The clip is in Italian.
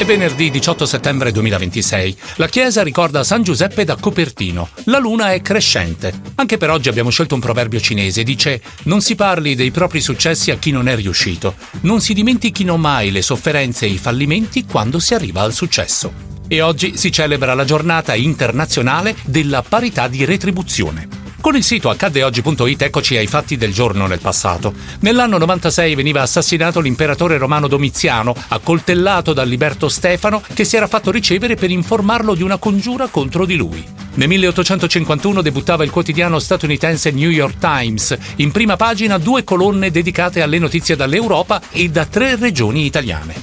È venerdì 18 settembre 2026. La chiesa ricorda San Giuseppe da Copertino. La luna è crescente. Anche per oggi abbiamo scelto un proverbio cinese. Dice: non si parli dei propri successi a chi non è riuscito. Non si dimentichino mai le sofferenze e i fallimenti quando si arriva al successo. E oggi si celebra la giornata internazionale della parità di retribuzione. Con il sito accaddeoggi.it eccoci ai fatti del giorno nel passato. Nell'anno 96 veniva assassinato l'imperatore romano Domiziano, accoltellato da Liberto Stefano, che si era fatto ricevere per informarlo di una congiura contro di lui. Nel 1851 debuttava il quotidiano statunitense New York Times. In prima pagina 2 colonne dedicate alle notizie dall'Europa e da 3 regioni italiane.